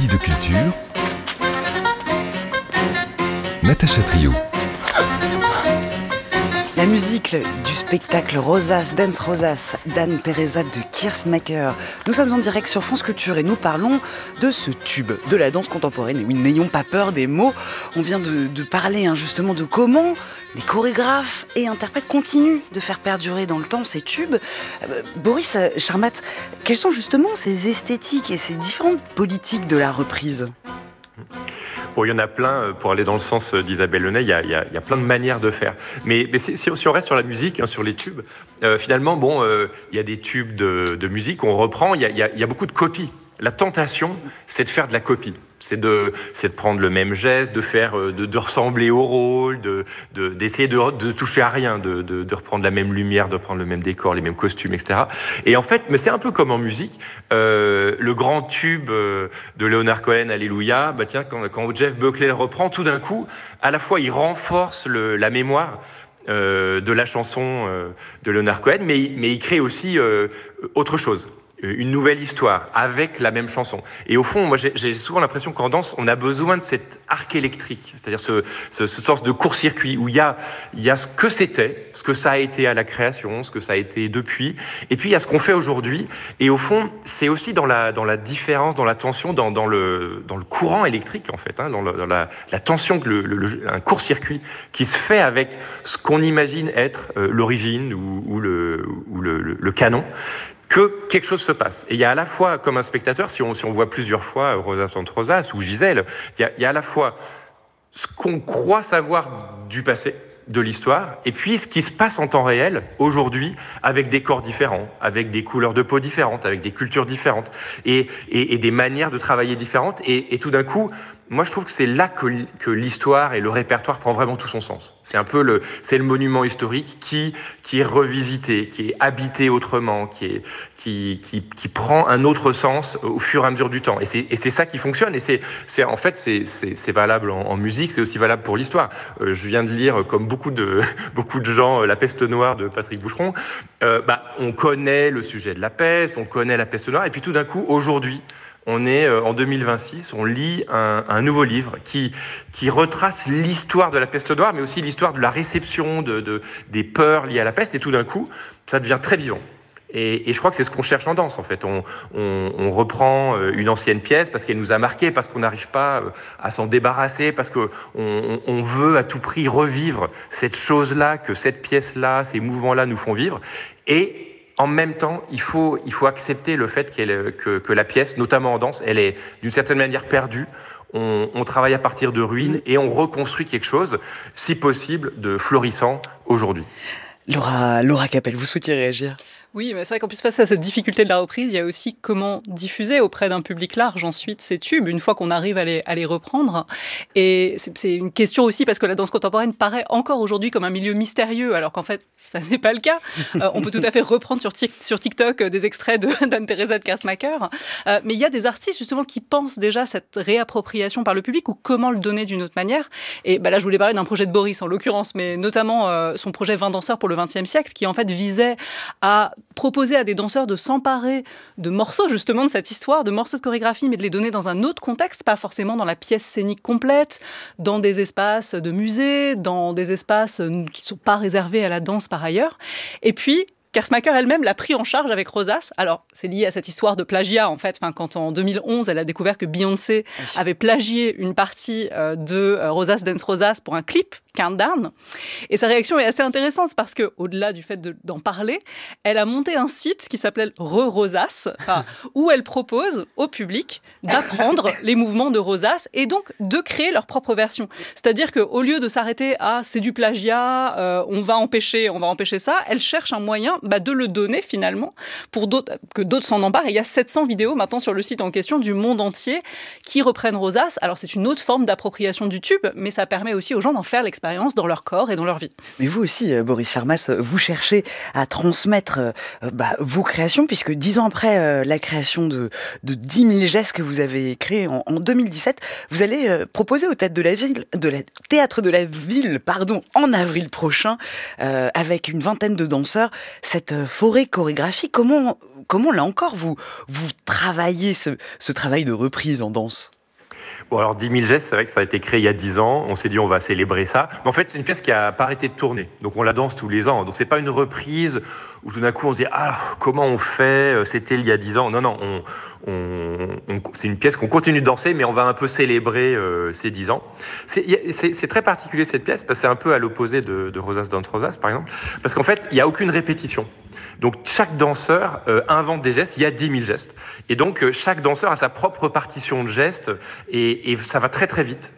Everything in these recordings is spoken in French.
Midi de culture. Natacha Trio. La musique du spectacle Rosas, Dance Rosas d'Anne-Theresa de Keersmaeker. Nous sommes en direct sur France Culture et nous parlons de ce tube de la danse contemporaine. Et oui, n'ayons pas peur des mots. On vient de parler justement de comment les chorégraphes et interprètes continuent de faire perdurer dans le temps ces tubes. Boris Charmat, quelles sont justement ces esthétiques et ces différentes politiques de la reprise ? Bon, il y en a plein, pour aller dans le sens d'Isabelle Lenay, il y a plein de manières de faire. Mais si on reste sur la musique, sur les tubes, finalement, il y a des tubes de musique, on reprend, il y a beaucoup de copies. La tentation, c'est de faire de la copie. C'est de prendre le même geste, de ressembler au rôle, d'essayer de toucher à rien, de reprendre la même lumière, de prendre le même décor, les mêmes costumes, etc. Et en fait, mais c'est un peu comme en musique, le grand tube de Leonard Cohen, Alléluia, quand Jeff Buckley le reprend, tout d'un coup, à la fois il renforce la mémoire de la chanson de Leonard Cohen, mais il crée aussi autre chose. Une nouvelle histoire avec la même chanson. Et au fond, moi, j'ai souvent l'impression qu'en danse, on a besoin de cet arc électrique, c'est-à-dire ce sorte de court-circuit où il y a ce que c'était, ce que ça a été à la création, ce que ça a été depuis, et puis il y a ce qu'on fait aujourd'hui. Et au fond, c'est aussi dans la différence, dans la tension, dans le courant électrique en fait, dans la tension que un court-circuit qui se fait avec ce qu'on imagine être l'origine ou le canon, que quelque chose se passe. Et il y a à la fois, comme un spectateur, si on voit plusieurs fois Rosas Dance Rosas ou Gisèle, il y a à la fois ce qu'on croit savoir du passé, de l'histoire, et puis ce qui se passe en temps réel, aujourd'hui, avec des corps différents, avec des couleurs de peau différentes, avec des cultures différentes, et des manières de travailler différentes, et tout d'un coup, moi je trouve que c'est là que l'histoire et le répertoire prend vraiment tout son sens. C'est un peu le monument historique qui est revisité, qui est habité autrement, qui prend un autre sens au fur et à mesure du temps. Et c'est ça qui fonctionne, et c'est valable en musique, c'est aussi valable pour l'histoire. Je viens de lire, comme beaucoup de gens, La peste noire de Patrick Boucheron. On connaît le sujet de la peste, on connaît la peste noire, et puis tout d'un coup, aujourd'hui, on est en 2026, on lit un nouveau livre qui retrace l'histoire de la peste noire, mais aussi l'histoire de la réception des peurs liées à la peste, et tout d'un coup, ça devient très vivant. Et je crois que c'est ce qu'on cherche en danse, en fait. On reprend une ancienne pièce parce qu'elle nous a marqué, parce qu'on n'arrive pas à s'en débarrasser, parce qu'on veut à tout prix revivre cette chose-là, que cette pièce-là, ces mouvements-là nous font vivre. Et en même temps, il faut accepter le fait que la pièce, notamment en danse, elle est d'une certaine manière perdue. On travaille à partir de ruines et on reconstruit quelque chose, si possible, de florissant aujourd'hui. Laura Capel, vous souhaitiez réagir ? Oui, mais c'est vrai qu'en plus, face à cette difficulté de la reprise, il y a aussi comment diffuser auprès d'un public large ensuite ces tubes, une fois qu'on arrive à les reprendre. Et c'est une question aussi parce que la danse contemporaine paraît encore aujourd'hui comme un milieu mystérieux, alors qu'en fait, ça n'est pas le cas. On peut tout à fait reprendre sur TikTok des extraits d'Anne-Theresa de Keersmaeker. Mais il y a des artistes justement qui pensent déjà cette réappropriation par le public ou comment le donner d'une autre manière. Et là, je voulais parler d'un projet de Boris en l'occurrence, mais notamment son projet 20 danseurs pour le XXe siècle, qui en fait visait à proposer à des danseurs de s'emparer de morceaux justement de cette histoire, de morceaux de chorégraphie, mais de les donner dans un autre contexte, pas forcément dans la pièce scénique complète, dans des espaces de musée, dans des espaces qui ne sont pas réservés à la danse par ailleurs. Et puis, Keersmaeker elle-même l'a pris en charge avec Rosas. Alors, c'est lié à cette histoire de plagiat, en fait. Quand en 2011, elle a découvert que Beyoncé avait plagié une partie de Rosas Dance Rosas pour un clip, Countdown. Et sa réaction est assez intéressante parce que, au-delà du fait d'en parler, elle a monté un site qui s'appelle Rosas, où elle propose au public d'apprendre les mouvements de Rosas et donc de créer leur propre version. C'est-à-dire qu'au lieu de s'arrêter à c'est du plagiat, on va empêcher ça, elle cherche un moyen de le donner finalement pour que d'autres s'en emparent. Et il y a 700 vidéos maintenant sur le site en question du monde entier qui reprennent Rosas. Alors c'est une autre forme d'appropriation du tube, mais ça permet aussi aux gens d'en faire l'expérience dans leur corps et dans leur vie. Mais vous aussi, Boris Charmas, vous cherchez à transmettre vos créations, puisque 10 ans après la création de 10 000 gestes que vous avez créés en 2017, vous allez proposer au Théâtre de la Ville, en avril prochain, avec une vingtaine de danseurs, cette forêt chorégraphique. Comment là encore, vous travaillez ce travail de reprise en danse ? Bon, alors 10 000 gestes, c'est vrai que ça a été créé il y a 10 ans. On s'est dit, on va célébrer ça. Mais en fait, c'est une pièce qui n'a pas arrêté de tourner. Donc, on la danse tous les ans. Donc, c'est pas une reprise où tout d'un coup, on se dit, comment on fait ? C'était il y a 10 ans. Non, c'est une pièce qu'on continue de danser, mais on va un peu célébrer ces 10 ans. C'est très particulier, cette pièce, parce que c'est un peu à l'opposé de Rosas Dance Rosas, par exemple. Parce qu'en fait, il n'y a aucune répétition. Donc, chaque danseur invente des gestes. Il y a 10 000 gestes. Et donc, chaque danseur a sa propre partition de gestes. Et ça va très, très vite.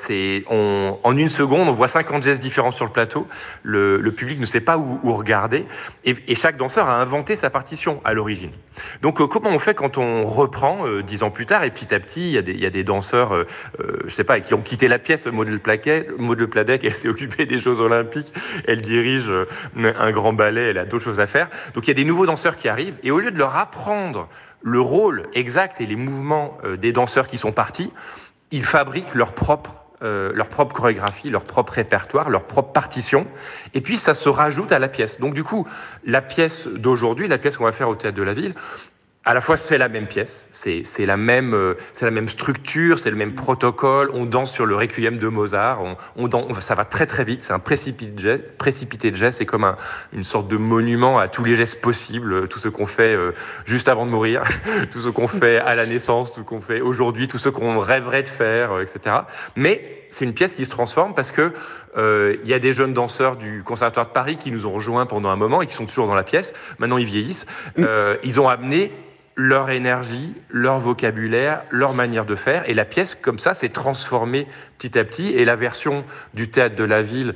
En une seconde, on voit 50 gestes différents sur le plateau. Le public ne sait pas où regarder. Et chaque danseur a inventé sa partition à l'origine. Donc, comment on fait quand on reprend 10 ans plus tard? Et petit à petit, il y a des danseurs, je sais pas, qui ont quitté la pièce. Maud Le Pladec, elle s'est occupée des Jeux Olympiques. Elle dirige un grand ballet. Elle a d'autres choses à faire. Donc il y a des nouveaux danseurs qui arrivent et au lieu de leur apprendre le rôle exact et les mouvements des danseurs qui sont partis, ils fabriquent leur propre chorégraphie, leur propre répertoire, leur propre partition, et puis ça se rajoute à la pièce. Donc du coup, la pièce d'aujourd'hui, la pièce qu'on va faire au Théâtre de la Ville, à la fois, c'est la même pièce, c'est la même structure, c'est le même protocole. On danse sur le Requiem de Mozart. Ça va très très vite. C'est un précipité de gestes. C'est comme une sorte de monument à tous les gestes possibles, tout ce qu'on fait juste avant de mourir, tout ce qu'on fait à la naissance, tout ce qu'on fait aujourd'hui, tout ce qu'on rêverait de faire, etc. Mais c'est une pièce qui se transforme parce que y a des jeunes danseurs du Conservatoire de Paris qui nous ont rejoints pendant un moment et qui sont toujours dans la pièce. Maintenant, ils vieillissent. Ils ont amené leur énergie, leur vocabulaire, leur manière de faire. Et la pièce, comme ça, s'est transformée petit à petit. Et la version du Théâtre de la Ville,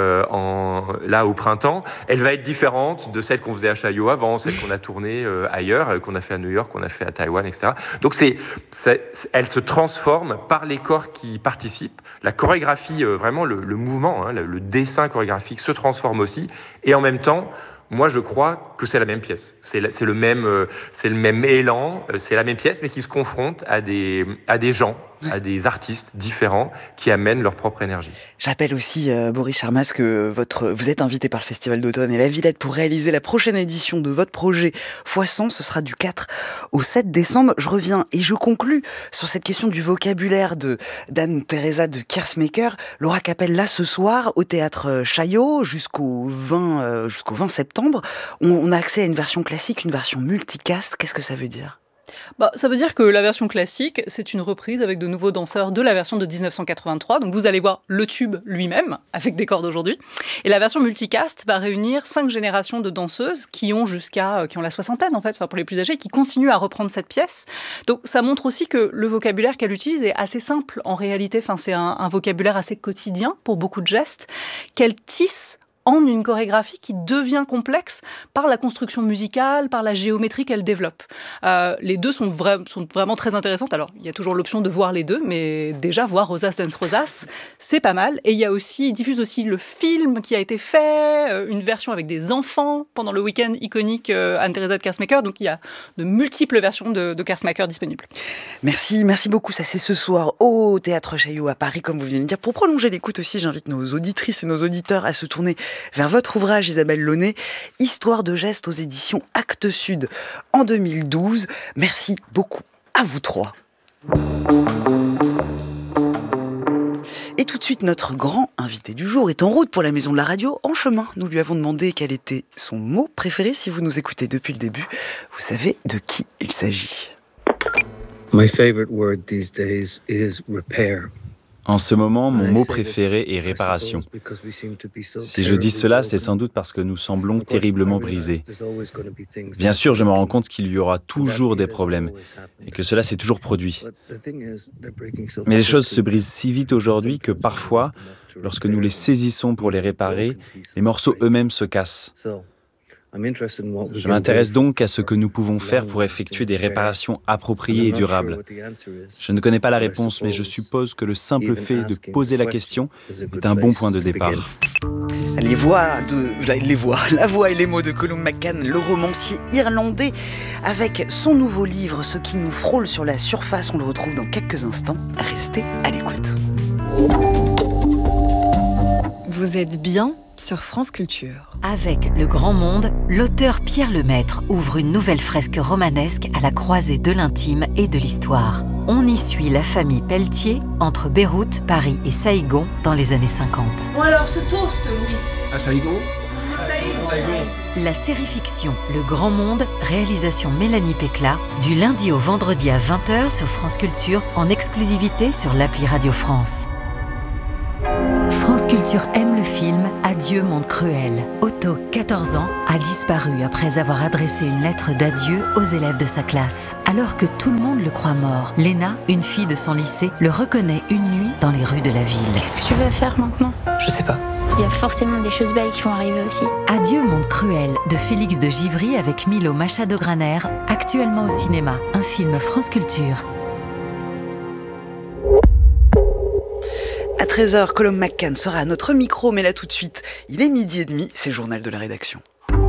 là, au printemps, elle va être différente de celle qu'on faisait à Chaillot avant, celle qu'on a tournée ailleurs, qu'on a fait à New York, qu'on a fait à Taïwan, etc. Donc, elle se transforme par les corps qui participent. La chorégraphie, vraiment, le mouvement, le dessin chorégraphique se transforme aussi. Et en même temps, moi, je crois que c'est la même pièce. C'est le même élan, c'est la même pièce, mais qui se confronte à des gens, à des artistes différents qui amènent leur propre énergie. J'appelle aussi Boris Charmas que vous êtes invité par le Festival d'automne et la Villette pour réaliser la prochaine édition de votre projet Foisson. Ce sera du 4 au 7 décembre. Je reviens et je conclus sur cette question du vocabulaire d'Anne-Theresa de Kersmaker. Laura Capelle, là, ce soir, au Théâtre Chaillot, jusqu'au 20 septembre. On a accès à une version classique, une version multicast. Qu'est-ce que ça veut dire ? Ça veut dire que la version classique, c'est une reprise avec de nouveaux danseurs de la version de 1983. Donc vous allez voir le tube lui-même, avec des corps d'aujourd'hui. Et la version multicast va réunir 5 générations de danseuses qui ont la soixantaine, en fait, enfin pour les plus âgées, qui continuent à reprendre cette pièce. Donc ça montre aussi que le vocabulaire qu'elle utilise est assez simple en réalité. Enfin, c'est un vocabulaire assez quotidien pour beaucoup de gestes, qu'elle tisse en une chorégraphie qui devient complexe par la construction musicale, par la géométrie qu'elle développe. Les deux sont vraiment très intéressantes. Alors, il y a toujours l'option de voir les deux, mais déjà, voir Rosas Dance Rosas, c'est pas mal. Et il diffuse aussi le film qui a été fait, une version avec des enfants pendant le week-end iconique Anne-Theresa de Kersmaker. Donc, il y a de multiples versions de Kersmaker disponibles. Merci beaucoup. Ça, c'est ce soir au Théâtre Chaillot à Paris, comme vous venez de dire. Pour prolonger l'écoute aussi, j'invite nos auditrices et nos auditeurs à se tourner vers votre ouvrage, Isabelle Launay, Histoire de gestes aux éditions Actes Sud en 2012. Merci beaucoup à vous trois. Et tout de suite, notre grand invité du jour est en route pour la Maison de la Radio. En chemin, nous lui avons demandé quel était son mot préféré. Si vous nous écoutez depuis le début, vous savez de qui il s'agit. My favorite word these days is repair. En ce moment, mon mot préféré est réparation. Si je dis cela, c'est sans doute parce que nous semblons terriblement brisés. Bien sûr, je me rends compte qu'il y aura toujours des problèmes et que cela s'est toujours produit. Mais les choses se brisent si vite aujourd'hui que parfois, lorsque nous les saisissons pour les réparer, les morceaux eux-mêmes se cassent. Je m'intéresse donc à ce que nous pouvons faire pour effectuer des réparations appropriées et durables. Je ne connais pas la réponse, mais je suppose que le simple fait de poser la question est un bon point de départ. La voix et les mots de Colum McCann, le romancier irlandais, avec son nouveau livre « Ce qui nous frôle sur la surface ». On le retrouve dans quelques instants. Restez à l'écoute. Vous êtes bien sur France Culture. Avec Le Grand Monde, l'auteur Pierre Lemaître ouvre une nouvelle fresque romanesque à la croisée de l'intime et de l'histoire. On y suit la famille Pelletier entre Beyrouth, Paris et Saïgon dans les années 50. Bon alors ce toast, oui. À Saïgon ? Saïgon. La série fiction Le Grand Monde, réalisation Mélanie Pécla, du lundi au vendredi à 20h sur France Culture, en exclusivité sur l'appli Radio France. France Culture aime le film Adieu monde cruel. Otto, 14 ans, a disparu après avoir adressé une lettre d'adieu aux élèves de sa classe. Alors que tout le monde le croit mort, Léna, une fille de son lycée, le reconnaît une nuit dans les rues de la ville. Qu'est-ce que tu vas faire maintenant ? Je sais pas. Il y a forcément des choses belles qui vont arriver aussi. Adieu monde cruel de Félix de Givry avec Milo Machado-Graner, actuellement au cinéma, un film France Culture. À 13h, Colum McCann sera à notre micro, mais là tout de suite, il est 12h30, c'est le journal de la rédaction.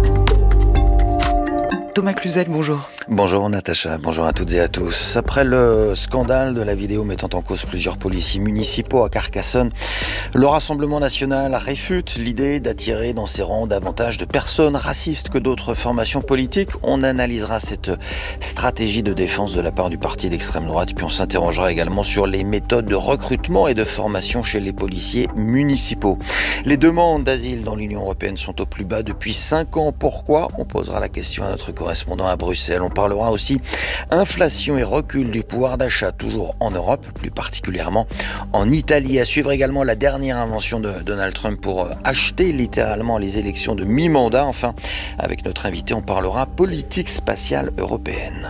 Thomas Cluzel, bonjour. Bonjour Natacha, bonjour à toutes et à tous. Après le scandale de la vidéo mettant en cause plusieurs policiers municipaux à Carcassonne, le Rassemblement national réfute l'idée d'attirer dans ses rangs davantage de personnes racistes que d'autres formations politiques. On analysera cette stratégie de défense de la part du parti d'extrême droite, puis on s'interrogera également sur les méthodes de recrutement et de formation chez les policiers municipaux. Les demandes d'asile dans l'Union européenne sont au plus bas depuis 5 ans. Pourquoi ? On posera la question à notre correspondant à Bruxelles. On parlera aussi inflation et recul du pouvoir d'achat, toujours en Europe, plus particulièrement en Italie. À suivre également la dernière invention de Donald Trump pour acheter littéralement les élections de mi-mandat. Enfin, avec notre invité, on parlera politique spatiale européenne.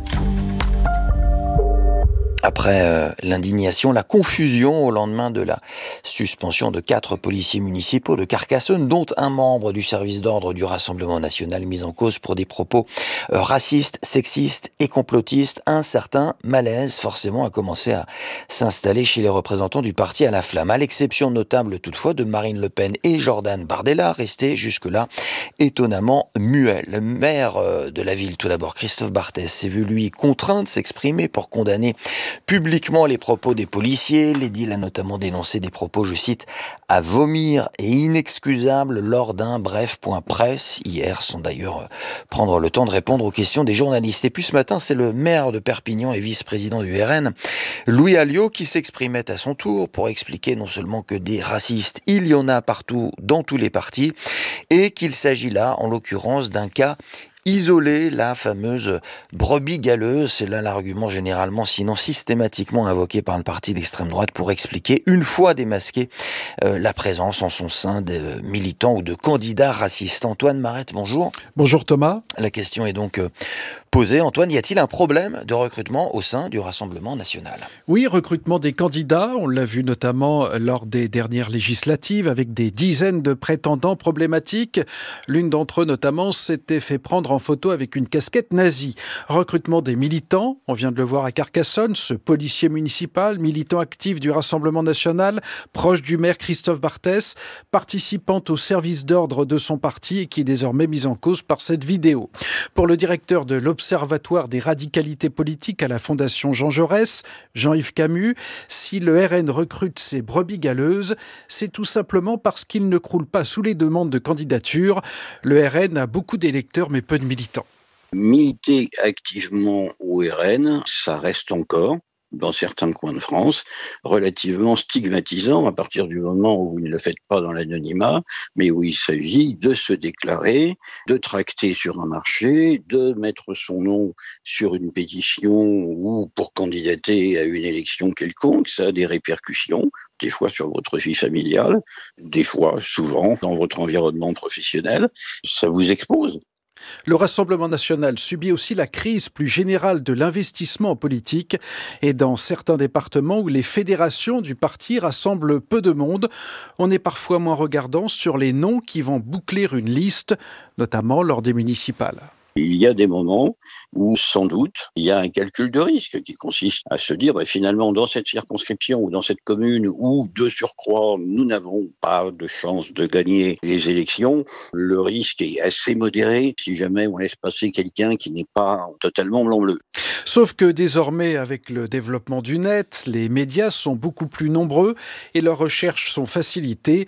Après l'indignation, la confusion au lendemain de la suspension de 4 policiers municipaux de Carcassonne, dont un membre du service d'ordre du Rassemblement national mis en cause pour des propos racistes, sexistes et complotistes, un certain malaise forcément a commencé à s'installer chez les représentants du parti à la flamme, à l'exception notable toutefois de Marine Le Pen et Jordan Bardella, restés jusque-là étonnamment muets. Le maire de la ville, tout d'abord, Christophe Barthès, s'est vu lui contraint de s'exprimer pour condamner publiquement les propos des policiers. L'édile a notamment dénoncé des propos, je cite, à vomir et inexcusables lors d'un bref point presse hier, sans d'ailleurs prendre le temps de répondre aux questions des journalistes. Et puis ce matin, c'est le maire de Perpignan et vice-président du RN, Louis Alliot, qui s'exprimait à son tour pour expliquer non seulement que des racistes, il y en a partout dans tous les partis, et qu'il s'agit là, en l'occurrence, d'un cas isoler la fameuse brebis galeuse. C'est là l'argument généralement, sinon systématiquement invoqué par le parti d'extrême droite pour expliquer, une fois démasqué, la présence en son sein de militants ou de candidats racistes. Antoine Marette, bonjour. Bonjour Thomas. La question est donc posée. Antoine, y a-t-il un problème de recrutement au sein du Rassemblement national ? Oui, recrutement des candidats. On l'a vu notamment lors des dernières législatives avec des dizaines de prétendants problématiques. L'une d'entre eux notamment s'était fait prendre en photo avec une casquette nazie. Recrutement des militants, on vient de le voir à Carcassonne, ce policier municipal, militant actif du Rassemblement national, proche du maire Christophe Barthès, participant au service d'ordre de son parti et qui est désormais mis en cause par cette vidéo. Pour le directeur de l'Observatoire des radicalités politiques à la Fondation Jean Jaurès, Jean-Yves Camus, si le RN recrute ses brebis galeuses, c'est tout simplement parce qu'il ne croule pas sous les demandes de candidature. Le RN a beaucoup d'électeurs mais peu de militants. Militer activement au RN, ça reste encore, dans certains coins de France, relativement stigmatisant à partir du moment où vous ne le faites pas dans l'anonymat, mais où il s'agit de se déclarer, de tracter sur un marché, de mettre son nom sur une pétition ou pour candidater à une élection quelconque. Ça a des répercussions, des fois sur votre vie familiale, des fois, souvent, dans votre environnement professionnel. Ça vous expose. Le Rassemblement national subit aussi la crise plus générale de l'investissement en politique et dans certains départements où les fédérations du parti rassemblent peu de monde, on est parfois moins regardant sur les noms qui vont boucler une liste, notamment lors des municipales. Il y a des moments où, sans doute, il y a un calcul de risque qui consiste à se dire, finalement, dans cette circonscription ou dans cette commune où, de surcroît, nous n'avons pas de chance de gagner les élections, le risque est assez modéré si jamais on laisse passer quelqu'un qui n'est pas totalement blanc-bleu. Sauf que désormais, avec le développement du net, les médias sont beaucoup plus nombreux et leurs recherches sont facilitées.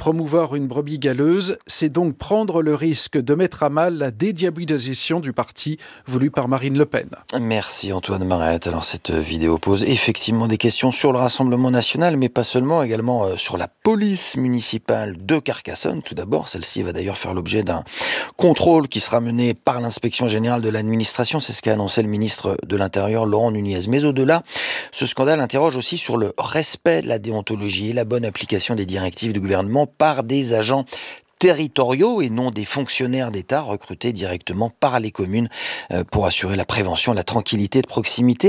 Promouvoir une brebis galeuse, c'est donc prendre le risque de mettre à mal la dédiabolisation du parti voulu par Marine Le Pen. Merci Antoine Marette. Alors cette vidéo pose effectivement des questions sur le Rassemblement national, mais pas seulement, également sur la police municipale de Carcassonne. Tout d'abord, celle-ci va d'ailleurs faire l'objet d'un contrôle qui sera mené par l'inspection générale de l'administration. C'est ce qu'a annoncé le ministre de l'Intérieur, Laurent Nunez. Mais au-delà, ce scandale interroge aussi sur le respect de la déontologie et la bonne application des directives du gouvernement par des agents territoriaux et non des fonctionnaires d'État recrutés directement par les communes pour assurer la prévention, la tranquillité de proximité.